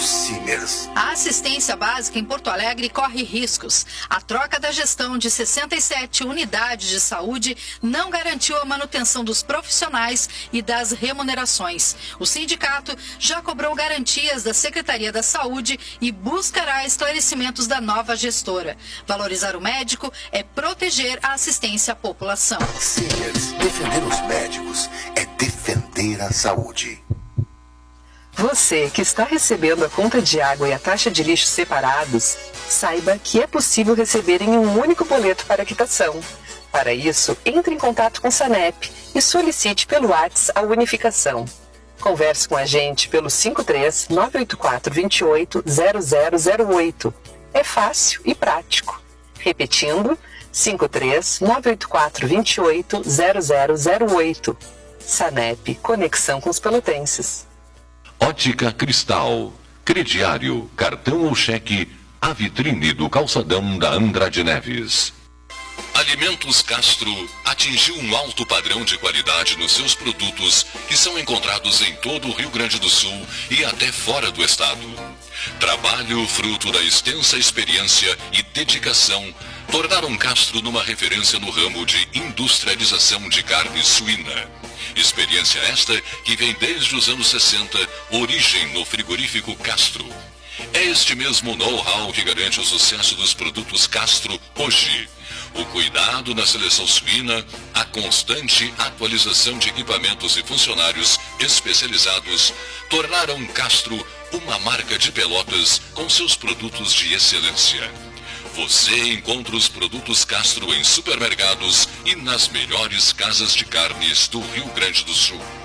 Simers. A assistência básica em Porto Alegre corre riscos. A troca da gestão de 67 unidades de saúde não garantiu a manutenção dos profissionais e das remunerações. O sindicato já cobrou garantias da Secretaria da Saúde e buscará esclarecimentos da nova gestora. Valorizar o médico é proteger a assistência à população. Simers, defender os médicos é defender a saúde. Você que está recebendo a conta de água e a taxa de lixo separados, saiba que é possível receber em um único boleto para quitação. Para isso, entre em contato com o SANEP e solicite pelo WhatsApp a unificação. Converse com a gente pelo 53 984 28 0008. É fácil e prático. Repetindo, 53 984 28 0008. SANEP, conexão com os pelotenses. Ótica Cristal, crediário, cartão ou cheque, a vitrine do calçadão da Andrade Neves. Alimentos Castro atingiu um alto padrão de qualidade nos seus produtos que são encontrados em todo o Rio Grande do Sul e até fora do estado. Trabalho fruto da extensa experiência e dedicação tornaram Castro numa referência no ramo de industrialização de carne suína. Experiência esta que vem desde os anos 60, origem no frigorífico Castro. É este mesmo know-how que garante o sucesso dos produtos Castro hoje. O cuidado na seleção suína, a constante atualização de equipamentos e funcionários especializados tornaram Castro uma marca de Pelotas com seus produtos de excelência. Você encontra os produtos Castro em supermercados e nas melhores casas de carnes do Rio Grande do Sul.